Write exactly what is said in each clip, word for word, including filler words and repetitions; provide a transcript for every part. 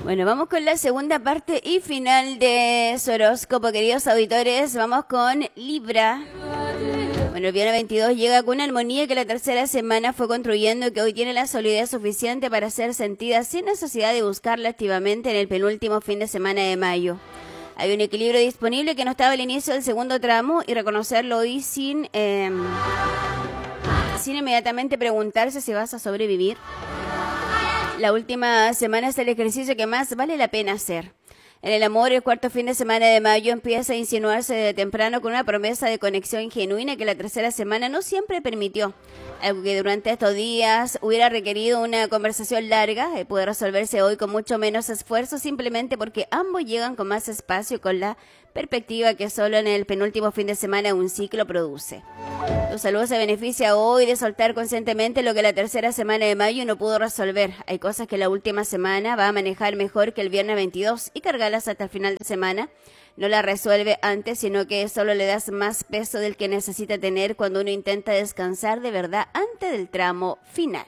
Bueno, vamos con la segunda parte y final de su horóscopo, queridos auditores. Vamos con Libra. Bueno, el viernes veintidós llega con una armonía que la tercera semana fue construyendo y que hoy tiene la solidez suficiente para ser sentida sin necesidad de buscarla activamente en el penúltimo fin de semana de mayo. Hay un equilibrio disponible que no estaba al inicio del segundo tramo y reconocerlo hoy sin, eh, sin inmediatamente preguntarse si vas a sobrevivir. La última semana es el ejercicio que más vale la pena hacer. En el amor, el cuarto fin de semana de mayo empieza a insinuarse de temprano con una promesa de conexión genuina que la tercera semana no siempre permitió. Algo que durante estos días hubiera requerido una conversación larga y puede resolverse hoy con mucho menos esfuerzo simplemente porque ambos llegan con más espacio y con la perspectiva que solo en el penúltimo fin de semana un ciclo produce. Tu salud se beneficia hoy de soltar conscientemente lo que la tercera semana de mayo no pudo resolver. Hay cosas que la última semana va a manejar mejor que el viernes veintidós y cargarlas hasta el final de semana. No la resuelve antes, sino que solo le das más peso del que necesita tener cuando uno intenta descansar de verdad antes del tramo final.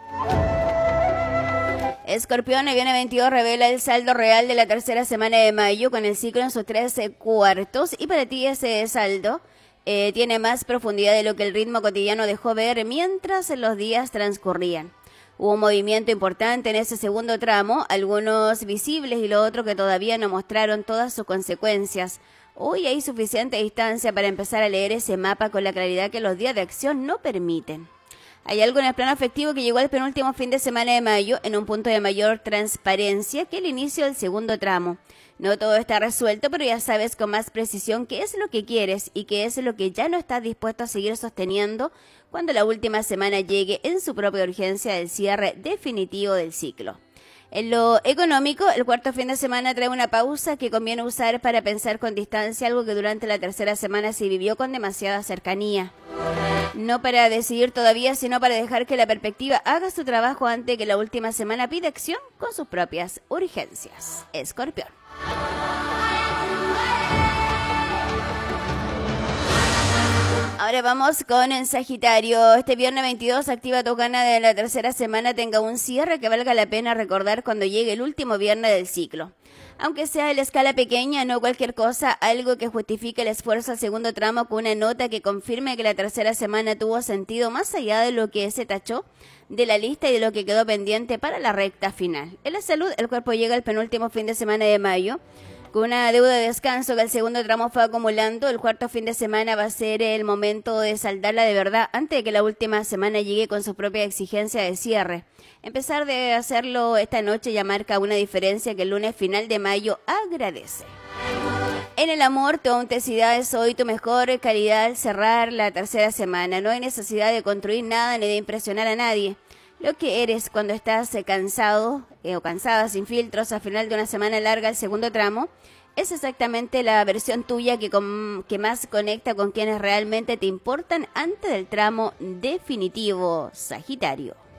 Escorpión, el viernes veintidós revela el saldo real de la tercera semana de mayo con el ciclo en sus tres cuartos y para ti ese saldo eh, tiene más profundidad de lo que el ritmo cotidiano dejó ver mientras los días transcurrían. Hubo un movimiento importante en ese segundo tramo, algunos visibles y los otros que todavía no mostraron todas sus consecuencias. Hoy hay suficiente distancia para empezar a leer ese mapa con la claridad que los días de acción no permiten. Hay algo en el plano afectivo que llegó al penúltimo fin de semana de mayo en un punto de mayor transparencia que el inicio del segundo tramo. No todo está resuelto, pero ya sabes con más precisión qué es lo que quieres y qué es lo que ya no estás dispuesto a seguir sosteniendo cuando la última semana llegue en su propia urgencia del cierre definitivo del ciclo. En lo económico, el cuarto fin de semana trae una pausa que conviene usar para pensar con distancia, algo que durante la tercera semana se vivió con demasiada cercanía. No para decidir todavía, sino para dejar que la perspectiva haga su trabajo antes que la última semana pida acción con sus propias urgencias. Escorpión. Ahora vamos con el Sagitario. Este viernes veintidós activa tu gana de la tercera semana tenga un cierre que valga la pena recordar cuando llegue el último viernes del ciclo. Aunque sea de la escala pequeña, no cualquier cosa, algo que justifique el esfuerzo al segundo tramo con una nota que confirme que la tercera semana tuvo sentido más allá de lo que se tachó de la lista y de lo que quedó pendiente para la recta final. En la salud, el cuerpo llega al penúltimo fin de semana de mayo. Con una deuda de descanso que el segundo tramo fue acumulando, el cuarto fin de semana va a ser el momento de saldarla de verdad antes de que la última semana llegue con su propia exigencia de cierre. Empezar de hacerlo esta noche ya marca una diferencia que el lunes final de mayo agradece. En el amor, tu autenticidad es hoy tu mejor calidad al cerrar la tercera semana. No hay necesidad de construir nada ni de impresionar a nadie. Lo que eres cuando estás cansado eh, o cansada sin filtros al final de una semana larga el segundo tramo es exactamente la versión tuya que, con, que más conecta con quienes realmente te importan antes del tramo definitivo, Sagitario.